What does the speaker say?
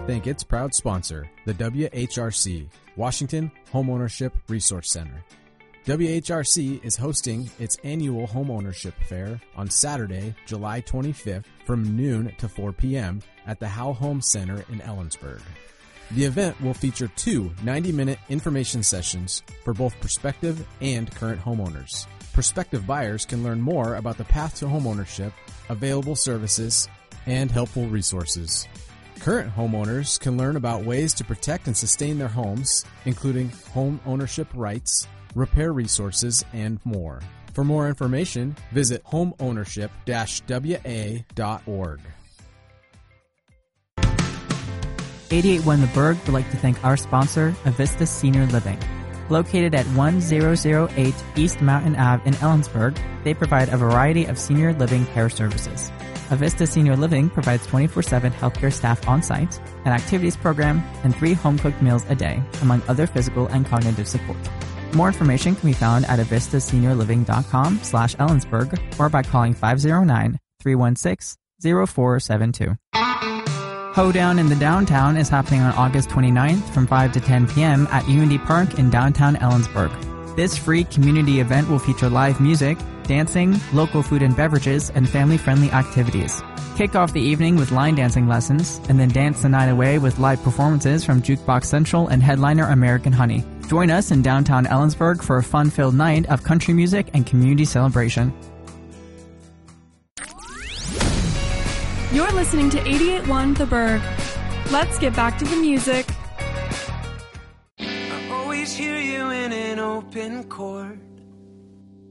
thank its proud sponsor, the WHRC, Washington Homeownership Resource Center. WHRC is hosting its annual homeownership fair on Saturday, July 25th from noon to 4 p.m. at the Howe Home Center in Ellensburg. The event will feature 2 90-minute information sessions for both prospective and current homeowners. Prospective buyers can learn more about the path to homeownership, available services, and helpful resources. Current homeowners can learn about ways to protect and sustain their homes, including home ownership rights, repair resources, and more. For more information, visit homeownership-wa.org. 881 The Berg would like to thank our sponsor, Avista Senior Living. Located at 1008 East Mountain Ave in Ellensburg, they provide a variety of senior living care services. Avista Senior Living provides 24/7 healthcare staff on-site, an activities program, and 3 home-cooked meals a day, among other physical and cognitive support. More information can be found at avistaseniorliving.com/Ellensburg or by calling 509-316-0472. Hoedown in the Downtown is happening on August 29th from 5 to 10 p.m. at Unity Park in downtown Ellensburg. This free community event will feature live music, dancing, local food and beverages, and family-friendly activities. Kick off the evening with line dancing lessons, and then dance the night away with live performances from Jukebox Central and headliner American Honey. Join us in downtown Ellensburg for a fun-filled night of country music and community celebration. You're listening to 88.1 The Berg. Let's get back to the music. I always hear you in an open court.